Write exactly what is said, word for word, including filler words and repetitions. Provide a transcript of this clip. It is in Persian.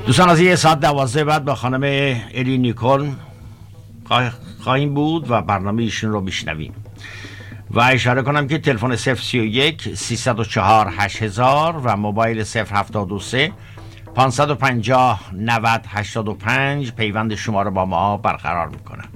دوستان از یه ساعت دوازده بعد با خانم الی نیکل خواهیم بود و برنامه ایشون رو میشنویم و اشاره کنم که تلفن صفر سی و یک سیصد و چهار هشت هزار و موبایل صفر هفتاد و سه پانصد و پنجاه نود هشتاد و پنج پیوند شما رو با ما برقرار میکنم.